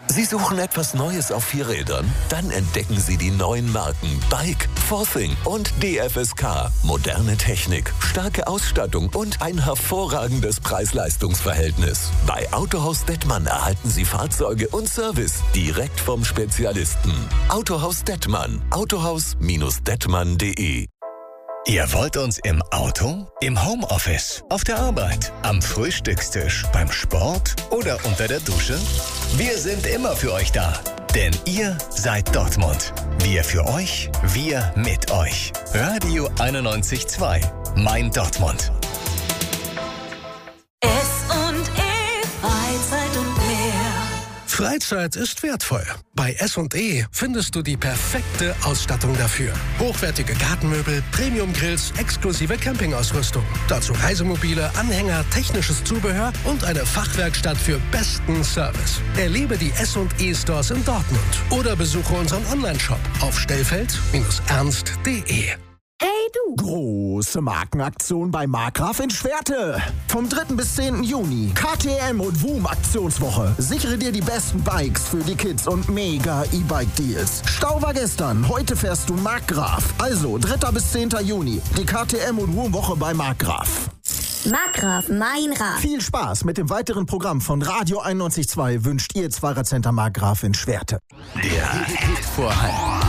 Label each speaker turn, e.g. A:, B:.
A: Sie suchen etwas Neues auf Vierrädern? Dann entdecken Sie die neuen Marken Bike, Forthing und DFSK. Moderne Technik, starke Ausstattung und ein hervorragendes Preis-Leistungs-Verhältnis. Bei Autohaus Dettmann erhalten Sie Fahrzeuge und Service direkt vom Spezialisten. Autohaus Dettmann. Autohaus-dettmann.de.
B: Ihr wollt uns im Auto, im Homeoffice, auf der Arbeit, am Frühstückstisch, beim Sport oder unter der Dusche? Wir sind immer für euch da, denn ihr seid Dortmund. Wir für euch, wir mit euch. Radio 91.2, mein Dortmund.
C: S&E, Freizeit und mehr.
D: Freizeit ist wertvoll. Bei S&E findest du die perfekte Ausstattung dafür. Hochwertige Gartenmöbel, Premium-Grills, exklusive Campingausrüstung. Dazu Reisemobile, Anhänger, technisches Zubehör und eine Fachwerkstatt für besten Service. Erlebe die S&E-Stores in Dortmund oder besuche unseren Onlineshop auf stellfeld-ernst.de.
E: Hey du! Große Markenaktion bei Markgraf in Schwerte. Vom 3. bis 10. Juni. KTM und WUM Aktionswoche. Sichere dir die besten Bikes für die Kids und mega E-Bike-Deals. Stau war gestern, heute fährst du Markgraf. Also 3. bis 10. Juni. Die KTM und WUM Woche bei Markgraf.
F: Markgraf, mein Graf.
E: Viel Spaß mit dem weiteren Programm von Radio 91.2 wünscht ihr Fahrradcenter Markgraf in Schwerte.
B: Der Hit Vorhang.